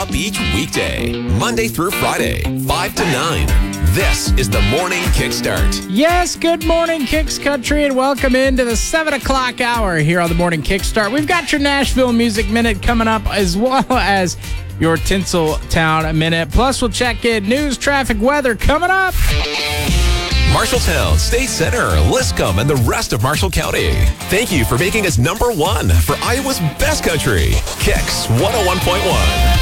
up each weekday, Monday through Friday, 5 to 9. This is the Morning Kickstart. Yes, good morning, Kicks Country, and welcome into the 7 o'clock hour here on the Morning Kickstart. We've got your Nashville Music Minute coming up, as well as your Tinseltown Minute. Plus, we'll check in news, traffic, weather coming up. Marshalltown, State Center, Liscombe, and the rest of Marshall County. Thank you for making us #1 for Iowa's best country. Kicks 101.1.